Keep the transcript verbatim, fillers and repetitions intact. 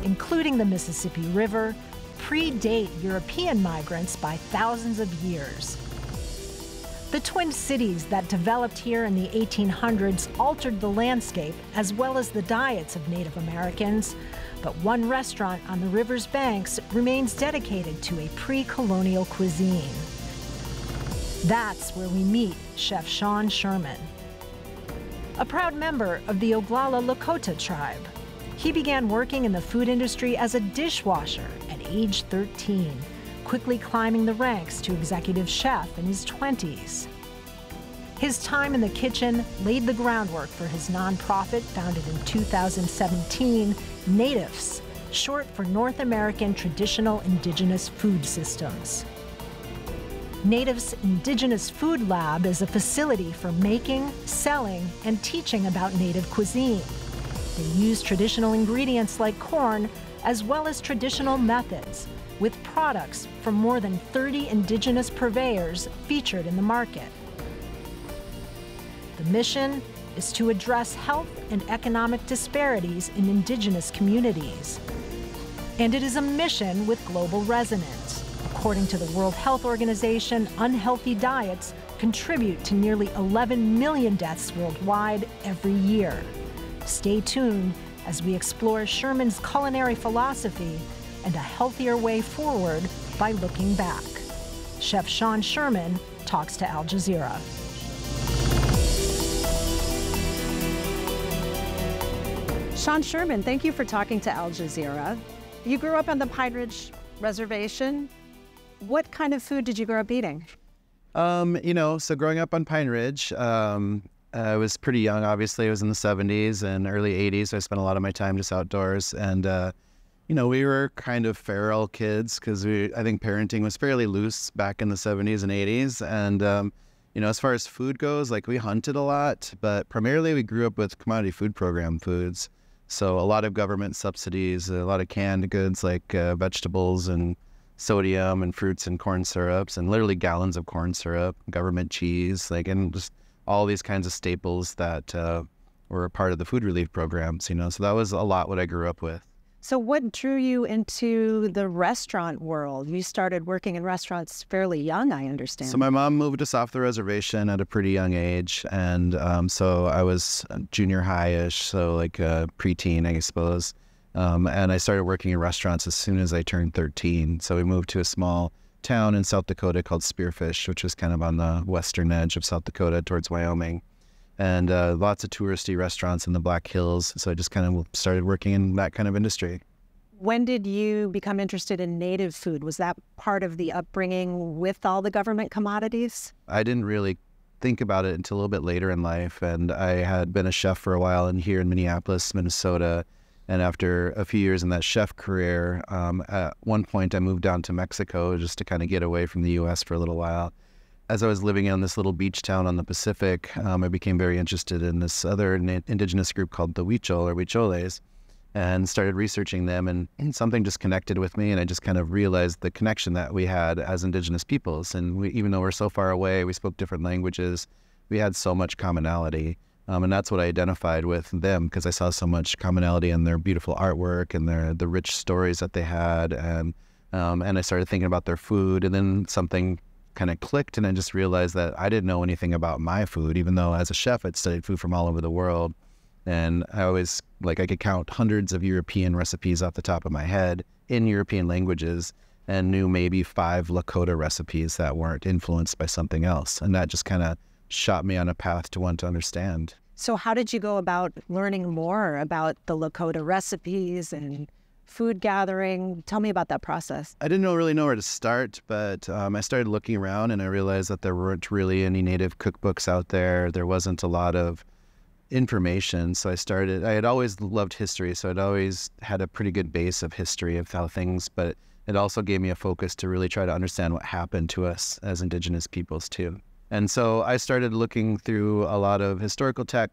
including the Mississippi River, predate European migrants by thousands of years. The Twin Cities that developed here in the eighteen hundreds altered the landscape as well as the diets of Native Americans, but one restaurant on the river's banks remains dedicated to a pre-colonial cuisine. That's where we meet Chef Sean Sherman. A proud member of the Oglala Lakota tribe, he began working in the food industry as a dishwasher at age thirteen, quickly climbing the ranks to executive chef in his twenties. His time in the kitchen laid the groundwork for his nonprofit founded in two thousand seventeen, NATIVS, short for North American Traditional Indigenous Food Systems. NATIVS Indigenous Food Lab is a facility for making, selling, and teaching about Native cuisine. They use traditional ingredients like corn, as well as traditional methods, with products from more than thirty indigenous purveyors featured in the market. The mission is to address health and economic disparities in indigenous communities. And it is a mission with global resonance. According to the World Health Organization, unhealthy diets contribute to nearly eleven million deaths worldwide every year. Stay tuned as we explore Sherman's culinary philosophy and a healthier way forward by looking back. Chef Sean Sherman talks to Al Jazeera. Sean Sherman, thank you for talking to Al Jazeera. You grew up on the Pine Ridge Reservation. What kind of food did you grow up eating? Um, you know, so growing up on Pine Ridge, um, I was pretty young, obviously. It was in the seventies and early eighties. So I spent a lot of my time just outdoors. And, uh, you know, we were kind of feral kids because we, I think parenting was fairly loose back in the seventies and eighties. And, um, you know, as far as food goes, like we hunted a lot, but primarily we grew up with commodity food program foods. So a lot of government subsidies, a lot of canned goods like uh, vegetables and sodium and fruits and corn syrups, and literally gallons of corn syrup, government cheese, like, and just all these kinds of staples that uh, were a part of the food relief programs, you know. So that was a lot what I grew up with. So what drew you into the restaurant world? You started working in restaurants fairly young, I understand. So my mom moved us off the reservation at a pretty young age. And um, so I was junior high-ish, so like uh, preteen, I suppose. Um, and I started working in restaurants as soon as I turned thirteen. So we moved to a small town in South Dakota called Spearfish, which was kind of on the western edge of South Dakota towards Wyoming. And uh, lots of touristy restaurants in the Black Hills. So I just kind of started working in that kind of industry. When did you become interested in native food? Was that part of the upbringing with all the government commodities? I didn't really think about it until a little bit later in life. And I had been a chef for a while in here in Minneapolis, Minnesota. And after a few years in that chef career, um, at one point I moved down to Mexico just to kind of get away from the U S for a little while. As I was living in this little beach town on the Pacific, um, I became very interested in this other indigenous group called the Huichol or Huicholes, and started researching them, and, and something just connected with me, and I just kind of realized the connection that we had as indigenous peoples. And we, even though we're so far away, we spoke different languages, we had so much commonality. Um, and that's what I identified with them, because I saw so much commonality in their beautiful artwork and their the rich stories that they had. And um, and I started thinking about their food, and then something kind of clicked, and I just realized that I didn't know anything about my food, even though as a chef I'd studied food from all over the world. And I always, like, I could count hundreds of European recipes off the top of my head in European languages, and knew maybe five Lakota recipes that weren't influenced by something else. And that just kind of shot me on a path to want to understand. So how did you go about learning more about the Lakota recipes and food gathering? Tell me about that process. I didn't know, really know where to start, but um, I started looking around, and I realized that there weren't really any native cookbooks out there. There wasn't a lot of information. So I started, I had always loved history, so I'd always had a pretty good base of history of how things, but it also gave me a focus to really try to understand what happened to us as indigenous peoples too. And so I started looking through a lot of historical texts,